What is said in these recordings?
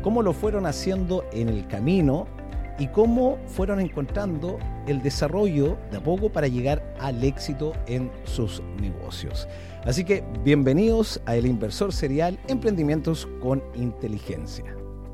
cómo lo fueron haciendo en el camino y cómo fueron encontrando el desarrollo de a poco para llegar al éxito en sus negocios. Así que bienvenidos a El Inversor Serial, Emprendimientos con Inteligencia.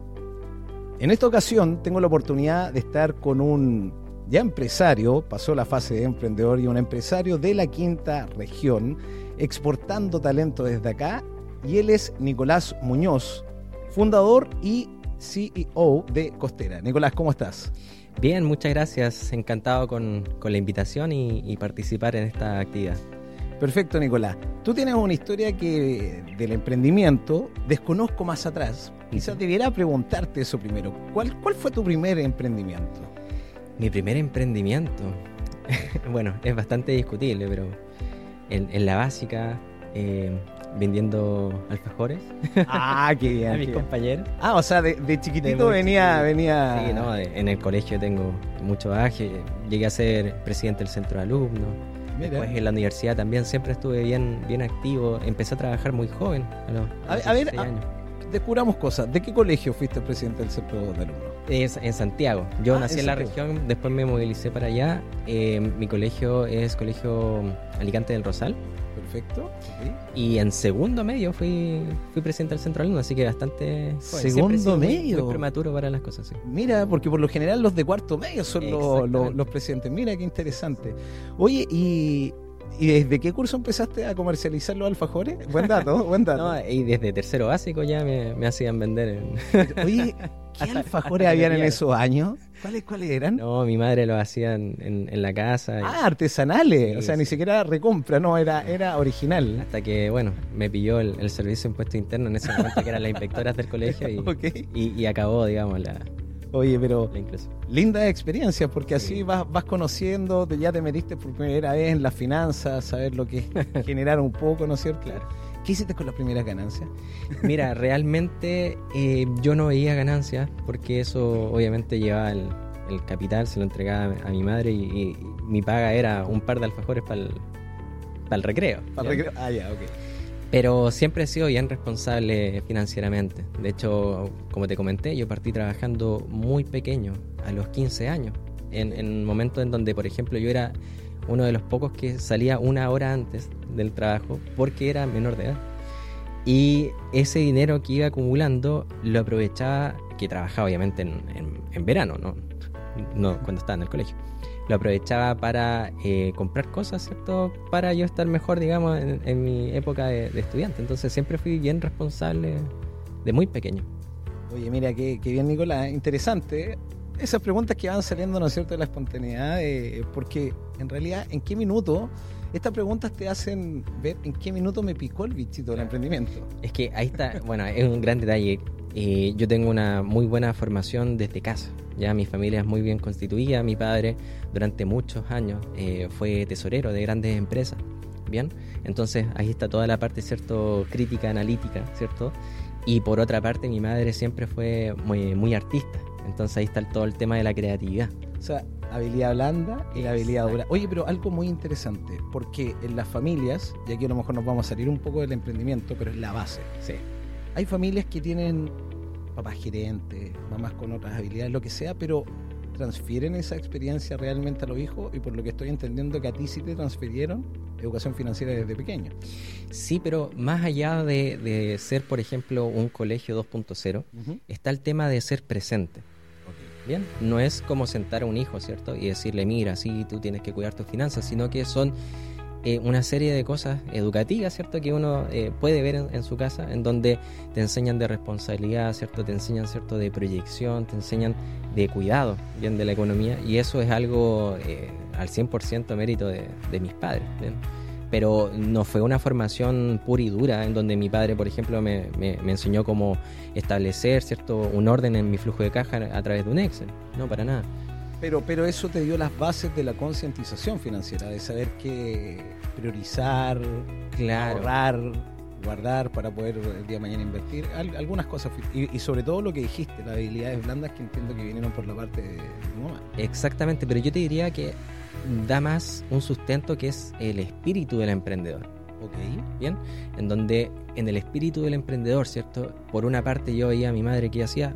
En esta ocasión tengo la oportunidad de estar con un ya empresario, pasó la fase de emprendedor, y un empresario de la quinta región, exportando talento desde acá, y él es Nicolás Muñoz, fundador y CEO de Costera. Nicolás, ¿cómo estás? Bien, muchas gracias. Encantado con la invitación y participar en esta actividad. Perfecto, Nicolás. Tú tienes una historia que del emprendimiento desconozco más atrás. Quizás debiera preguntarte eso primero. ¿Cuál fue tu primer emprendimiento? Mi primer emprendimiento, bueno, es bastante discutible, pero en la básica, vendiendo alfajores. Ah, qué bien. A mis compañeros. Ah, o sea, de chiquitito venía. Sí, no, en el colegio tengo mucho bagaje. Llegué a ser presidente del centro de alumnos. Mira. Después en la universidad también siempre estuve bien activo. Empecé a trabajar muy joven, a los 16 años. Descubramos cosas. ¿De qué colegio fuiste presidente del centro de alumnos? En Santiago. Yo nací en la región, después me movilicé para allá. Mi colegio es Colegio Alicante del Rosal. Perfecto. Okay. Y en segundo medio fui presidente del centro de alumnos, así que bastante... ¿Segundo medio? Muy prematuro para las cosas, sí. Mira, porque por lo general los de cuarto medio son los presidentes. Mira, qué interesante. Oye, ¿y desde qué curso empezaste a comercializar los alfajores? Buen dato, buen dato. No, y desde tercero básico ya me hacían vender. Oye, ¿qué alfajores habían en esos años? ¿Cuáles eran? No, mi madre lo hacía en la casa. Artesanales. Sí, o sea, sí. Ni siquiera recompra, no, era original. Hasta que, bueno, me pilló el servicio de impuesto interno en ese momento, que eran las inspectoras del colegio, y acabó, digamos, Oye, pero incluso. Linda experiencia, porque así Sí. vas conociendo, ya te metiste por primera vez en las finanzas, saber lo que es generar un poco, ¿no es cierto? Claro. ¿Qué hiciste con las primeras ganancias? Mira, realmente yo no veía ganancias, porque eso obviamente llevaba el capital, se lo entregaba a mi madre, y mi paga era un par de alfajores para el recreo. ¿Para el recreo? Ah, ya, ok. Pero siempre he sido bien responsable financieramente. De hecho, como te comenté, yo partí trabajando muy pequeño, a los 15 años, en momentos en donde, por ejemplo, yo era uno de los pocos que salía una hora antes del trabajo porque era menor de edad. Y ese dinero que iba acumulando lo aprovechaba, que trabajaba obviamente en verano, no cuando estaba en el colegio. Lo aprovechaba para comprar cosas, ¿cierto? Para yo estar mejor, digamos, en mi época de estudiante. Entonces siempre fui bien responsable de muy pequeño. Oye, mira, qué bien, Nicolás. Interesante. Esas preguntas que van saliendo, ¿no es cierto?, de la espontaneidad, porque en realidad, ¿en qué minuto? Estas preguntas te hacen ver en qué minuto me picó el bichito del emprendimiento. Es que ahí está, bueno, es un gran detalle. Yo tengo una muy buena formación desde casa. Ya mi familia es muy bien constituida. Mi padre durante muchos años fue tesorero de grandes empresas. Bien, entonces ahí está toda la parte, ¿cierto?, crítica, analítica, ¿cierto? Y por otra parte, mi madre siempre fue muy artista. Entonces ahí está todo el tema de la creatividad. O sea, habilidad blanda y la habilidad dura. Oye, pero algo muy interesante, porque en las familias, y aquí a lo mejor nos vamos a salir un poco del emprendimiento, pero es la base. Sí. Hay familias que tienen papás gerentes, mamás con otras habilidades, lo que sea, pero transfieren esa experiencia realmente a los hijos, y por lo que estoy entendiendo que a ti sí te transfirieron educación financiera desde pequeño. Sí, pero más allá de ser, por ejemplo, un colegio 2.0, está el tema de ser presente. Bien, no es como sentar a un hijo, ¿cierto?, y decirle, mira, sí, tú tienes que cuidar tus finanzas, sino que son una serie de cosas educativas, ¿cierto?, que uno puede ver en su casa, en donde te enseñan de responsabilidad, ¿cierto?, te enseñan, ¿cierto?, de proyección, te enseñan de cuidado, bien, de la economía, y eso es algo al 100% mérito de mis padres, ¿bien? Pero no fue una formación pura y dura, en donde mi padre, por ejemplo, me enseñó cómo establecer, ¿cierto?, un orden en mi flujo de caja a través de un Excel. No, para nada. Pero eso te dio las bases de la concientización financiera, de saber qué priorizar, claro, ahorrar, guardar para poder el día de mañana invertir. Algunas cosas, y sobre todo lo que dijiste, las habilidades blandas que entiendo que vinieron por la parte de tu mamá. Exactamente, pero yo te diría que da más un sustento que es el espíritu del emprendedor. Ok. Bien, en donde en el espíritu del emprendedor, ¿cierto? Por una parte yo veía a mi madre que hacía,